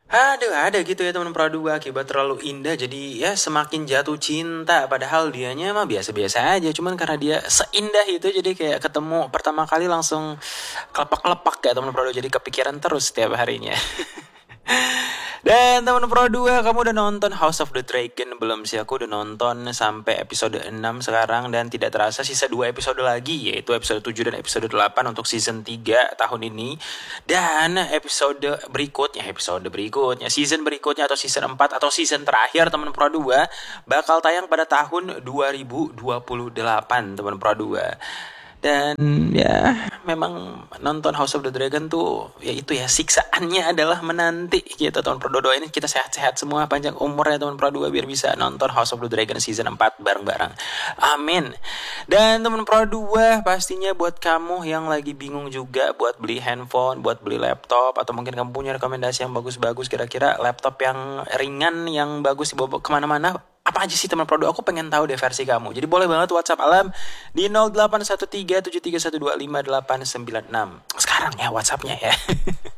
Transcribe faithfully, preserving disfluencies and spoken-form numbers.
Aduh, ada gitu ya teman Pro dua, akibat terlalu indah jadi ya semakin jatuh cinta, padahal dianya mah biasa-biasa aja, cuman karena dia seindah itu jadi kayak ketemu pertama kali langsung kelepak-kelepak kayak teman Pro dua, jadi kepikiran terus setiap harinya. Dan teman Pro dua, kamu udah nonton House of the Dragon belum sih? Aku udah nonton sampai episode enam sekarang, dan tidak terasa sisa dua episode lagi, yaitu episode tujuh dan episode delapan untuk season tiga tahun ini. Dan episode berikutnya, episode berikutnya, season berikutnya atau season empat atau season terakhir teman Pro dua bakal tayang pada tahun dua ribu dua puluh delapan teman Pro dua. Dan ya memang nonton House of the Dragon tuh ya itu ya, siksaannya adalah menanti gitu teman Pro dua. Ini kita sehat-sehat semua, panjang umur ya teman Pro dua, biar bisa nonton House of the Dragon season empat bareng-bareng. Amin. Dan teman Pro dua, pastinya buat kamu yang lagi bingung juga buat beli handphone, buat beli laptop, atau mungkin kamu punya rekomendasi yang bagus-bagus, kira-kira laptop yang ringan yang bagus dibawa kemana-mana, apa aja sih teman Pro dua? Aku pengen tahu deh versi kamu. Jadi boleh banget WhatsApp Alam di nol delapan satu tiga tujuh tiga satu dua lima delapan sembilan enam. Sekarang ya WhatsAppnya ya.